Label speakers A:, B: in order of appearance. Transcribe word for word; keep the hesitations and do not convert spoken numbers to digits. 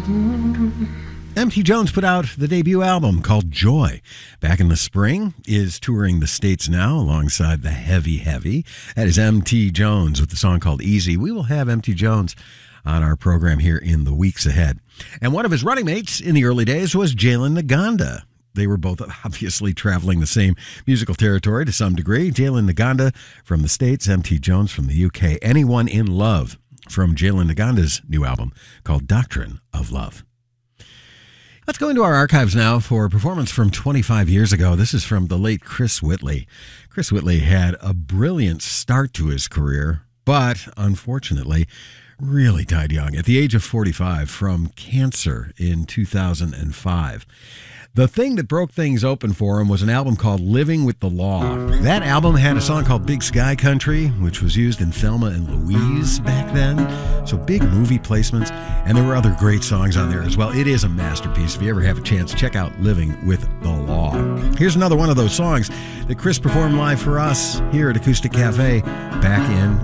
A: M T Jones put out the debut album called Joy back in the spring, is touring the States now alongside the Heavy Heavy. That is M T Jones with the song called Easy. We will have M T Jones on our program here in the weeks ahead. And one of his running mates in the early days was Jalen Naganda. They were both obviously traveling the same musical territory to some degree. Jalen Naganda from the States, M T Jones from the U K. Anyone in Love from Jalen Naganda's new album called Doctrine of Love. Let's go into our archives now for a performance from twenty-five years ago. This is from the late Chris Whitley. Chris Whitley had a brilliant start to his career, but unfortunately really died young at the age of forty-five from cancer in two thousand five. The thing that broke things open for him was an album called Living with the Law. That album had a song called Big Sky Country, which was used in Thelma and Louise back then. So big movie placements, and there were other great songs on there as well. It is a masterpiece. If you ever have a chance, check out Living with the Law. Here's another one of those songs that Chris performed live for us here at Acoustic Cafe back in